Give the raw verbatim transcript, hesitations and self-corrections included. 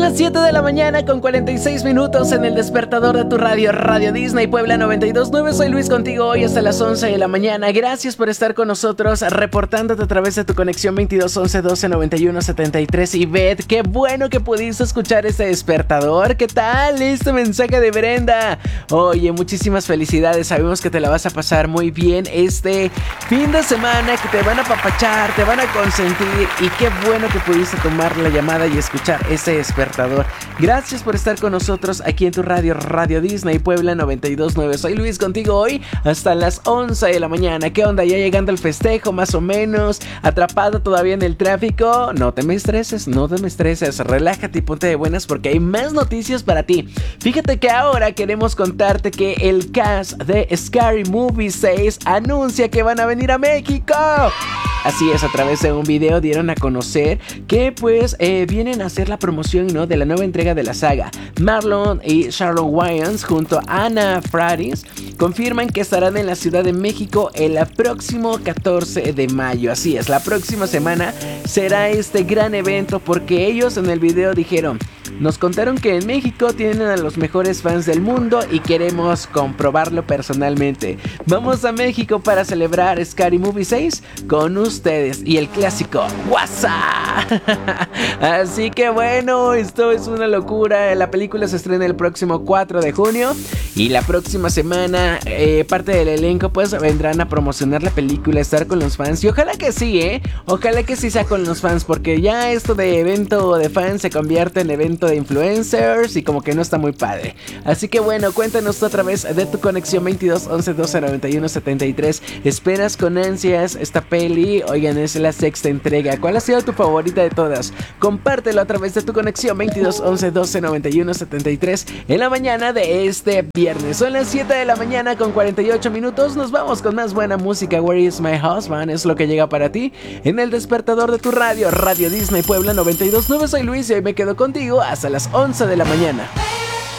Las siete de la mañana con cuarenta y seis minutos en el despertador de tu radio, Radio Disney Puebla noventa y dos punto nueve. Soy Luis contigo hoy hasta las once de la mañana. Gracias por estar con nosotros, reportándote a través de tu conexión veintidós once doce noventa y uno setenta y tres. Y Beth, qué bueno que pudiste escuchar este despertador. ¿Qué tal este mensaje de Brenda? Oye, muchísimas felicidades. Sabemos que te la vas a pasar muy bien este fin de semana, que te van a apapachar, te van a consentir. Y qué bueno que pudiste tomar la llamada y escuchar este despertador. Gracias por estar con nosotros aquí en tu radio, Radio Disney Puebla noventa y dos punto nueve. Soy Luis contigo hoy hasta las once de la mañana. ¿Qué onda? ¿Ya llegando al festejo más o menos? ¿Atrapado todavía en el tráfico? No te me estreses, no te me estreses. Relájate y ponte de buenas porque hay más noticias para ti. Fíjate que ahora queremos contarte que el cast de Scary Movie seis anuncia que van a venir a México. Así es, a través de un video dieron a conocer que pues eh, vienen a hacer la promoción, ¿no?, de la nueva entrega de la saga. Marlon y Charlotte Wayans junto a Anna Faris confirman que estarán en la Ciudad de México el próximo catorce de mayo. Así es, la próxima semana será este gran evento porque ellos en el video dijeron: nos contaron que en México tienen a los mejores fans del mundo y queremos comprobarlo personalmente. Vamos a México para celebrar Scary Movie seis con ustedes y el clásico WhatsApp. Así que bueno, esto es una locura. La película se estrena el próximo cuatro de junio y la próxima semana eh, parte del elenco pues vendrán a promocionar la película, estar con los fans y ojalá que sí, eh, ojalá que sí sea con los fans porque ya esto de evento de fans se convierte en evento de influencers y como que no está muy padre. Así que bueno, cuéntanos a través de tu conexión veintidós once doce noventa y uno setenta y tres. ¿Esperas con ansias esta peli? Oigan, es la sexta entrega. ¿Cuál ha sido tu favorita de todas? Compártelo a través de tu conexión veintidós once doce noventa y uno setenta y tres en la mañana de este viernes. Son las siete de la mañana con cuarenta y ocho minutos. Nos vamos con más buena música. Where is my husband? Es lo que llega para ti en el despertador de tu radio, Radio Disney Puebla noventa y dos punto nueve. Soy Luis y hoy me quedo contigo hasta las once de la mañana.